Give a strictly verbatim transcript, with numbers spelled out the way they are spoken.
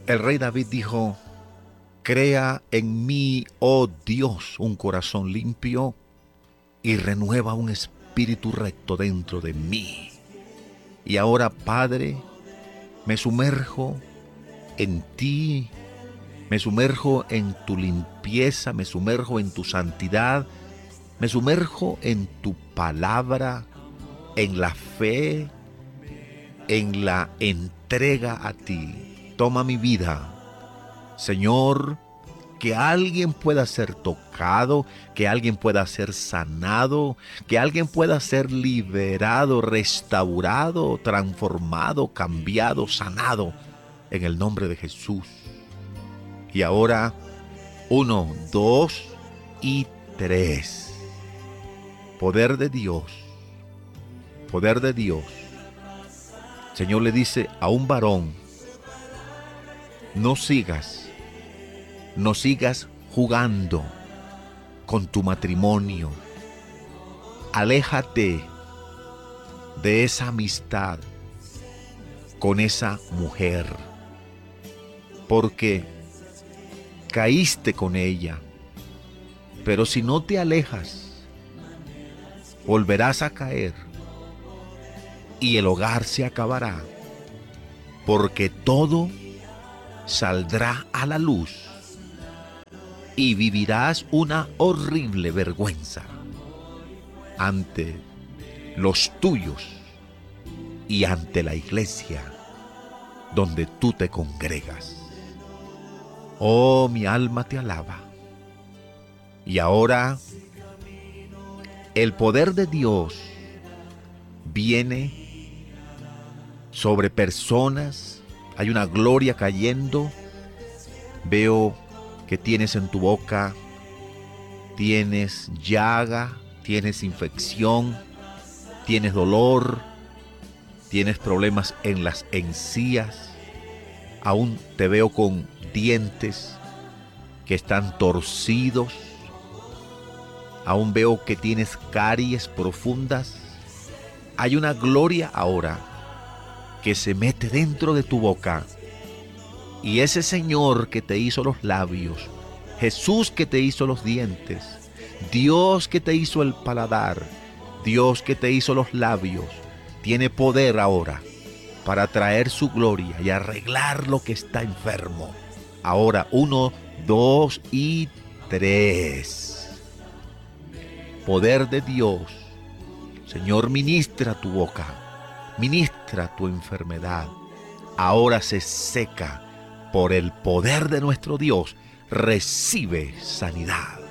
El rey David dijo: crea en mí, oh Dios, un corazón limpio y renueva un espíritu recto dentro de mí. Y ahora, Padre, me sumerjo en ti, me sumerjo en tu limpieza, me sumerjo en tu santidad, me sumerjo en tu palabra, en la fe, en la entrega a ti. Toma mi vida, Señor, que alguien pueda ser tocado, que alguien pueda ser sanado, que alguien pueda ser liberado, restaurado, transformado, cambiado, sanado, en el nombre de Jesús. Y ahora, uno, dos y tres. Poder de Dios, poder de Dios. El Señor le dice a un varón: no sigas, no sigas jugando con tu matrimonio. Aléjate de esa amistad con esa mujer, porque caíste con ella. Pero si no te alejas, volverás a caer y el hogar se acabará, porque todo saldrá a la luz y vivirás una horrible vergüenza ante los tuyos y ante la iglesia donde tú te congregas. Oh, mi alma te alaba. Y ahora el poder de Dios viene sobre personas. Hay una gloria cayendo. Veo que tienes en tu boca, tienes llaga, tienes infección, tienes dolor, tienes problemas en las encías. Aún te veo con dientes que están torcidos. Aún veo que tienes caries profundas. Hay una gloria ahora que se mete dentro de tu boca. Y ese Señor que te hizo los labios, Jesús que te hizo los dientes, Dios que te hizo el paladar, Dios que te hizo los labios, tiene poder ahora para traer su gloria y arreglar lo que está enfermo. Ahora, uno, dos y tres. Poder de Dios. Señor, ministra tu boca, ministra tu enfermedad. Ahora se seca por el poder de nuestro Dios. Recibe sanidad.